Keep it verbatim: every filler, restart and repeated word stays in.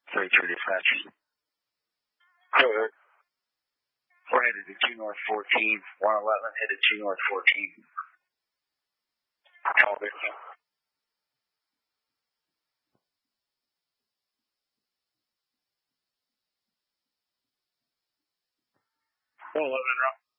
thirty-three dispatch. Go ahead. We're headed to two North fourteen, one eleven, headed two North fourteen. Copy. one eleven en route.